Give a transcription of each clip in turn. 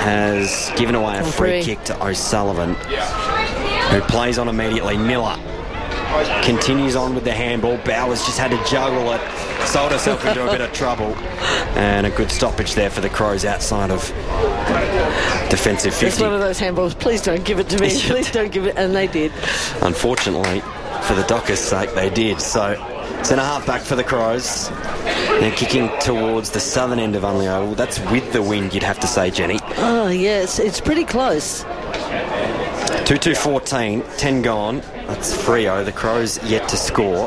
has given away a free kick to O'Sullivan, who plays on immediately. Miller continues on with the handball. Bowers just had to juggle it, sold herself into a bit of trouble, and a good stoppage there for the Crows outside of defensive 50. It's one of those handballs. Please don't give it to me. Please don't give it. And they did. Unfortunately, for the Dockers' sake, they did. So centre half back for the Crows. They're kicking towards the southern end of Unley Oval. That's with the wind, you'd have to say, Jenny. Oh, yes. It's pretty close. 2-2-14, 10 gone. That's Freo. The Crows yet to score.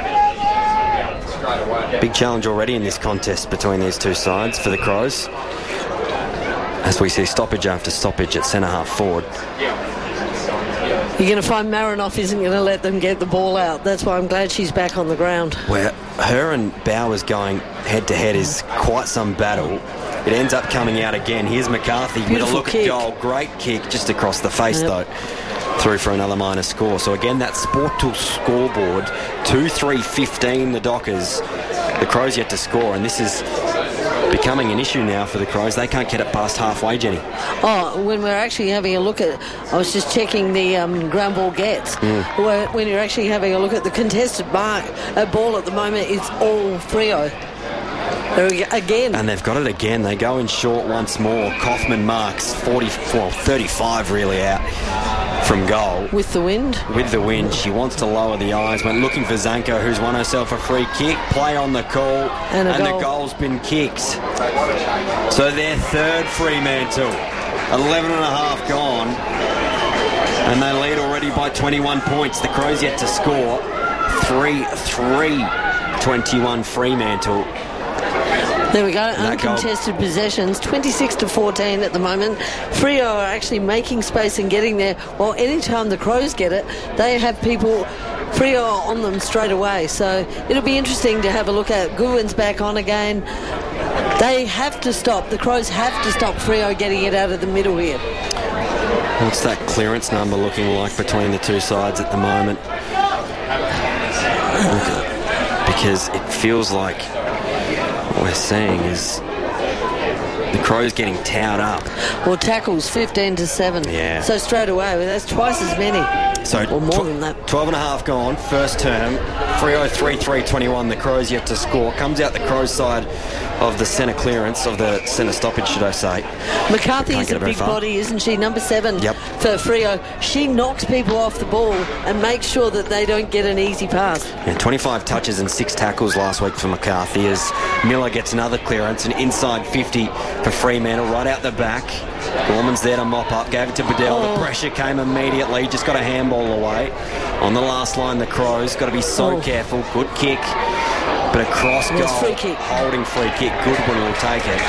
Big challenge already in this contest between these two sides for the Crows, as we see stoppage after stoppage at centre half forward. You're going to find Marinoff isn't going to let them get the ball out. That's why I'm glad she's back on the ground. Where her and Bowers going head-to-head is quite some battle. It ends up coming out again. Here's McCarthy with a look at goal. Great kick just across the face, though. Through for another minor score. So again, that Sportal scoreboard, 2-3-15 the Dockers. The Crows yet to score, and this is becoming an issue now for the Crows. They can't get it past halfway, Jenny. Oh, when we're actually having a look at, I was just checking the ground ball gets. When you're actually having a look at the contested ball at the moment, it's all Freo. Again. And they've got it again. They go in short once more. Kaufman marks 35 really out from goal. With the wind? With the wind. She wants to lower the eyes. Went looking for Zanko, who's won herself a free kick. Play on the call. And the goal's been kicked. So their third Fremantle. 11 and a half gone. And they lead already by 21 points. The Crows yet to score. 3-3-21 Fremantle. There we go, uncontested possessions, 26-14 at the moment. Freo are actually making space and getting there. Well, anytime the Crows get it, they have people, Freo on them straight away. So it'll be interesting to have a look at. Goodwin's back on again. They have to stop, the Crows have to stop Freo getting it out of the middle here. What's that clearance number looking like between the two sides at the moment? Because it feels like what we're seeing is the Crows getting towed up. Well, tackles 15-7. Yeah. So straight away, that's twice as many. So or more than that. 12 and a half gone, first term. Freo 3-3-21. The Crows yet to score. Comes out the Crows side of the centre clearance, of the centre stoppage, should I say. McCarthy is a big body, isn't she? Number 7 for Freo. She knocks people off the ball and makes sure that they don't get an easy pass. Yeah, 25 touches and 6 tackles last week for McCarthy, as Miller gets another clearance, and inside 50 for Fremantle, right out the back. Gorman's there to mop up, gave it to Bedell. The pressure came immediately, just got a handball away. On the last line, the Crows got to be so careful. Good kick, but a cross goal. Free kick. Holding free kick. Goodwin will take it.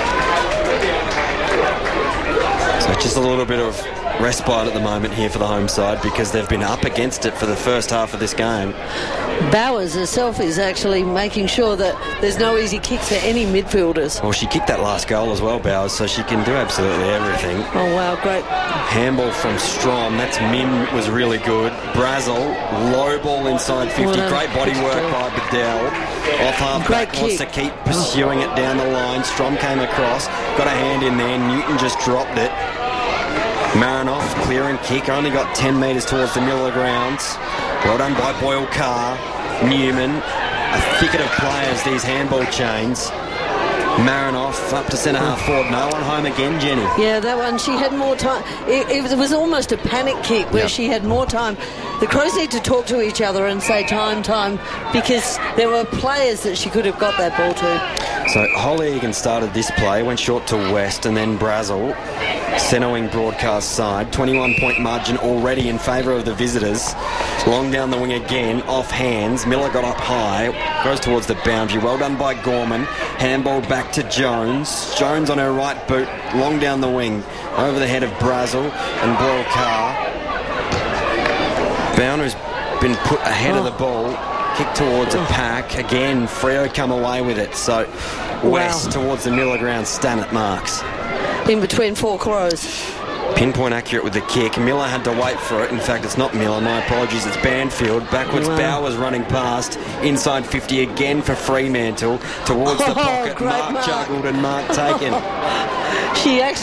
So just a little bit of respite at the moment here for the home side, because they've been up against it for the first half of this game. Bowers herself is actually making sure that there's no easy kicks for any midfielders. Well, she kicked that last goal as well, Bowers, so she can do absolutely everything. Oh, wow, great. Handball from Strom. That's Mim was really good. Brazel, low ball inside 50. Great body work by Bedell. Off half back, wants to keep pursuing it down the line. Strom came across, got a hand in there. Newton just dropped it. Marinoff, clear and kick, only got 10 metres towards the middle of the grounds. Well done by Boyle Carr. Newman, a thicket of players, these handball chains. Marinoff up to centre half forward. No one home again, Jenny. Yeah, that one, she had more time. It was almost a panic kick where she had more time. The Crows need to talk to each other and say time, because there were players that she could have got that ball to. So Holly Egan started this play, went short to West, and then Brazel, centre wing broadcast side. 21-point margin already in favour of the visitors. Long down the wing again, off hands. Miller got up high, goes towards the boundary. Well done by Gorman. Handball back to Jones. Jones on her right boot, long down the wing, over the head of Brazel and Boyle Carr. Bowner's been put ahead of the ball. Kick towards a pack. Again, Freo come away with it. So West towards the middle of ground. Stannett marks. In between 4 Crows. Pinpoint accurate with the kick. Miller had to wait for it. In fact, it's not Miller. My apologies. It's Banfield. Backwards, Bowers running past. Inside 50 again for Fremantle. Towards the pocket. Mark juggled and Mark taken. She actually